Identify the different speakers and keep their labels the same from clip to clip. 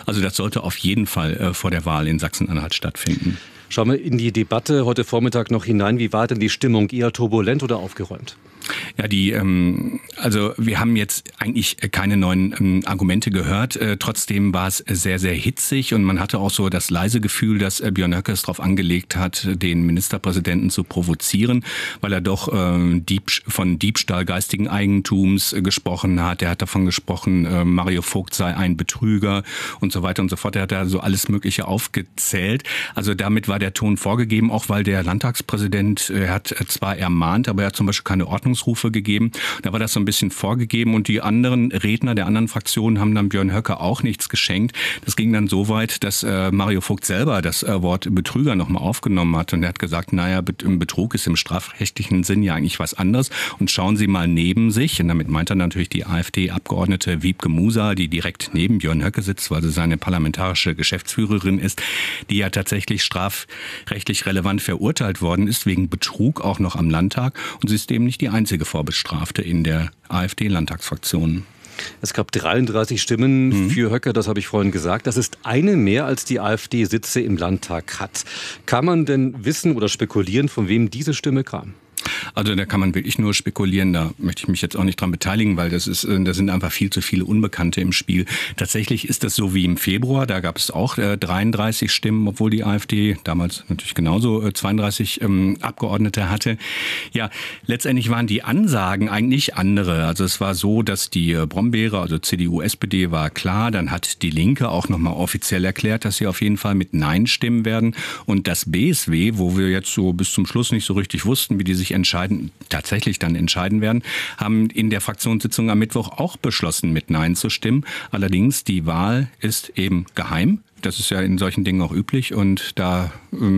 Speaker 1: Also das sollte auf jeden Fall vor der Wahl in Sachsen-Anhalt stattfinden.
Speaker 2: Schauen wir in die Debatte heute Vormittag noch hinein. Wie war denn die Stimmung? Eher turbulent oder aufgeräumt?
Speaker 1: Ja, also wir haben jetzt eigentlich keine neuen Argumente gehört. Trotzdem war es sehr, sehr hitzig und man hatte auch so das leise Gefühl, dass Björn Höcke es darauf angelegt hat, den Ministerpräsidenten zu provozieren, weil er doch von Diebstahl geistigen Eigentums gesprochen hat. Er hat davon gesprochen, Mario Vogt sei ein Betrüger und so weiter und so fort. Er hat da so alles Mögliche aufgezählt. Also damit war der Ton vorgegeben, auch weil der Landtagspräsident, er hat zwar ermahnt, aber er hat zum Beispiel keine Ordnungsrufe gegeben. Da war das so ein bisschen vorgegeben und die anderen Redner der anderen Fraktionen haben dann Björn Höcke auch nichts geschenkt. Das ging dann so weit, dass Mario Vogt selber das Wort Betrüger nochmal aufgenommen hat und er hat gesagt, naja, Betrug ist im strafrechtlichen Sinn ja eigentlich was anderes und schauen Sie mal neben sich, und damit meint er natürlich die AfD-Abgeordnete Wiebke Musa, die direkt neben Björn Höcke sitzt, weil sie seine parlamentarische Geschäftsführerin ist, die ja tatsächlich strafrechtlich relevant verurteilt worden ist, wegen Betrug auch noch am Landtag und sie ist eben nicht die einzige Vorbestrafte in der AfD-Landtagsfraktion.
Speaker 2: Es gab 33 Stimmen für Höcke, das habe ich vorhin gesagt. Das ist eine mehr, als die AfD Sitze im Landtag hat. Kann man denn wissen oder spekulieren, von wem diese Stimme kam?
Speaker 1: Also da kann man wirklich nur spekulieren, da möchte ich mich jetzt auch nicht dran beteiligen, weil da sind einfach viel zu viele Unbekannte im Spiel. Tatsächlich ist das so wie im Februar, da gab es auch 33 Stimmen, obwohl die AfD damals natürlich genauso 32 Abgeordnete hatte. Ja, letztendlich waren die Ansagen eigentlich andere. Also es war so, dass die Brombeere, also CDU, SPD war klar, dann hat die Linke auch nochmal offiziell erklärt, dass sie auf jeden Fall mit Nein stimmen werden. Und das BSW, wo wir jetzt so bis zum Schluss nicht so richtig wussten, wie die sich tatsächlich dann entscheiden werden, haben in der Fraktionssitzung am Mittwoch auch beschlossen, mit Nein zu stimmen. Allerdings, die Wahl ist eben geheim. Das ist ja in solchen Dingen auch üblich und da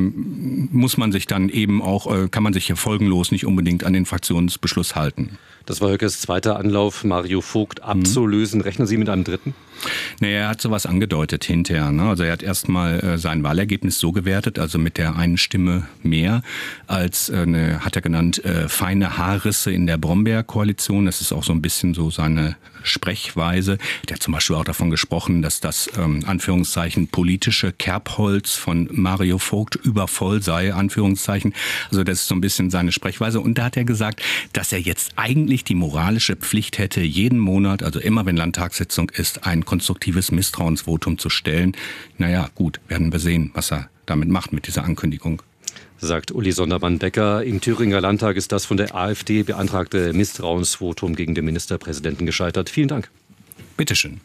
Speaker 1: muss man sich dann eben auch, kann man sich ja folgenlos nicht unbedingt an den Fraktionsbeschluss halten.
Speaker 2: Das war Höckes zweiter Anlauf, Mario Vogt abzulösen. Rechnen Sie mit einem dritten?
Speaker 1: Naja, er hat sowas angedeutet hinterher. Ne? Also er hat erstmal sein Wahlergebnis so gewertet, also mit der einen Stimme mehr als, hat er genannt, feine Haarrisse in der Brombeer-Koalition. Das ist auch so ein bisschen so seine Sprechweise. Der hat zum Beispiel auch davon gesprochen, dass das, Anführungszeichen, politische Kerbholz von Mario Vogt übervoll sei, Anführungszeichen. Also das ist so ein bisschen seine Sprechweise. Und da hat er gesagt, dass er jetzt eigentlich die moralische Pflicht hätte, jeden Monat, also immer wenn Landtagssitzung ist, ein konstruktives Misstrauensvotum zu stellen. Naja, gut, werden wir sehen, was er damit macht mit dieser Ankündigung.
Speaker 2: Sagt Uli Sondermann-Becker. Im Thüringer Landtag ist das von der AfD beantragte Misstrauensvotum gegen den Ministerpräsidenten gescheitert. Vielen Dank.
Speaker 1: Bitteschön.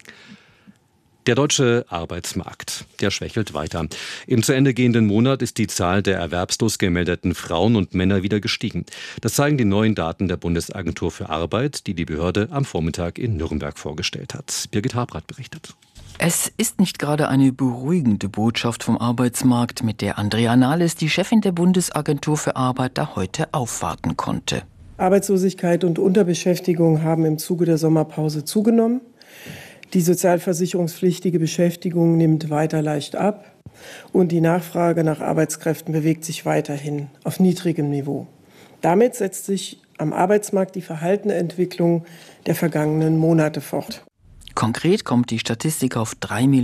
Speaker 2: Der deutsche Arbeitsmarkt, der schwächelt weiter. Im zu Ende gehenden Monat ist die Zahl der erwerbslos gemeldeten Frauen und Männer wieder gestiegen. Das zeigen die neuen Daten der Bundesagentur für Arbeit, die die Behörde am Vormittag in Nürnberg vorgestellt hat. Birgit Habrath berichtet.
Speaker 3: Es ist nicht gerade eine beruhigende Botschaft vom Arbeitsmarkt, mit der Andrea Nahles, die Chefin der Bundesagentur für Arbeit, da heute aufwarten konnte.
Speaker 4: Arbeitslosigkeit und Unterbeschäftigung haben im Zuge der Sommerpause zugenommen. Die sozialversicherungspflichtige Beschäftigung nimmt weiter leicht ab und die Nachfrage nach Arbeitskräften bewegt sich weiterhin auf niedrigem Niveau. Damit setzt sich am Arbeitsmarkt die verhaltene Entwicklung der vergangenen Monate fort.
Speaker 3: Konkret kommt die Statistik auf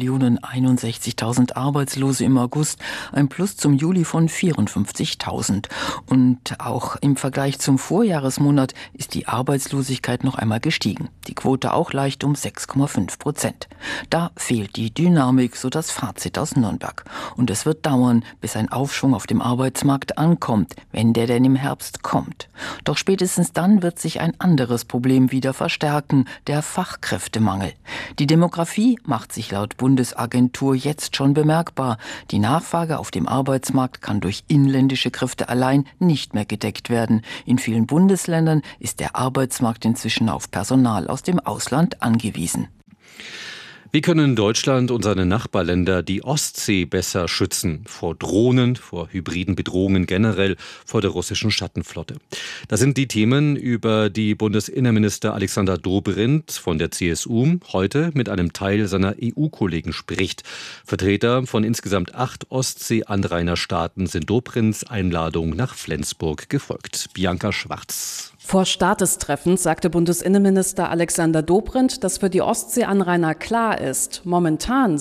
Speaker 3: 3.061.000 Arbeitslose im August, ein Plus zum Juli von 54.000. Und auch im Vergleich zum Vorjahresmonat ist die Arbeitslosigkeit noch einmal gestiegen. Die Quote auch leicht um 6,5%. Da fehlt die Dynamik, so das Fazit aus Nürnberg. Und es wird dauern, bis ein Aufschwung auf dem Arbeitsmarkt ankommt, wenn der denn im Herbst kommt. Doch spätestens dann wird sich ein anderes Problem wieder verstärken, der Fachkräftemangel. Die Demografie macht sich laut Bundesagentur jetzt schon bemerkbar. Die Nachfrage auf dem Arbeitsmarkt kann durch inländische Kräfte allein nicht mehr gedeckt werden. In vielen Bundesländern ist der Arbeitsmarkt inzwischen auf Personal aus dem Ausland angewiesen.
Speaker 2: Wie können Deutschland und seine Nachbarländer die Ostsee besser schützen? Vor Drohnen, vor hybriden Bedrohungen generell, vor der russischen Schattenflotte. Das sind die Themen, über die Bundesinnenminister Alexander Dobrindt von der CSU heute mit einem Teil seiner EU-Kollegen spricht. Vertreter von insgesamt 8 Ostsee-Anrainerstaaten sind Dobrindts Einladung nach Flensburg gefolgt. Bianca Schwarz.
Speaker 5: Vor Start des Treffens sagte Bundesinnenminister Alexander Dobrindt, dass für die Ostseeanrainer klar ist, momentan